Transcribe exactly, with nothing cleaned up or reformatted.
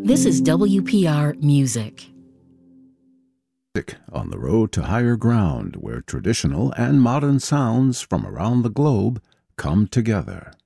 This is W P R Music. On the road to higher ground, where traditional and modern sounds from around the globe come together.